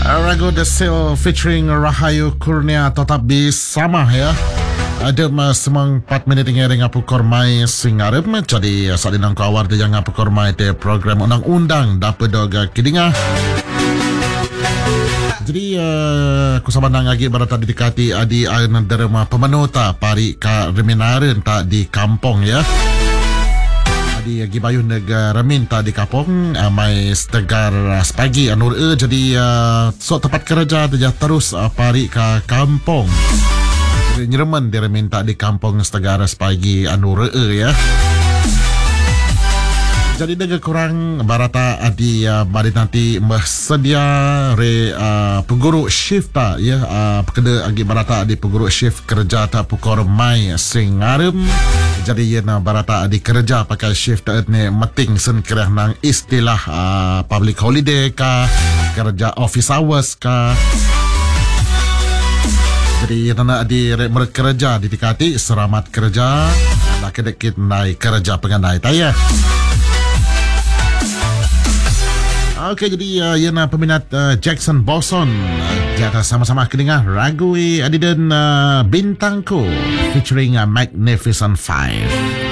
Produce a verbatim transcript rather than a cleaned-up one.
Ragu The Seal featuring Rahayu Kurnia tetap bersama ya. Ada semang empat minit tinggal dengan pukul mai singarem. Jadi saat ini nangku awal dia jangan pukul mai de program undang-undang dapat doga kidinga. Jadi uh, aku sama nang lagi berata didekati adi air derma pemenuta pari ka reminaren tak di kampung ya. Adi gibayun negara minta di kampung uh, mai setegar uh, sepagi anur uh, jadi uh, so tempat kerja dia terus uh, pari ka kampung. Nyereman dia minta di kampung setegar sepagi anur uh, ya. Jadi dengan kurang barata adi uh, bari nanti bersedia re uh, pengguru shift tak ya uh, pekerja agi barata adi pengguru shift kerja tak pukul mai singarem. Jadi ya na barata adi kerja pakai shift tak ni meting sen kerah nang istilah uh, public holiday ka kerja office hours ka. Jadi ya na adi re kerja didikati selamat kerja nak kedekit naik kerja penganai tayah. Okey, jadi uh, yana peminat uh, Jackson Boson uh, jata sama-sama kedengar Ragui Adidan uh, Bintangku featuring uh, Magnificent Five.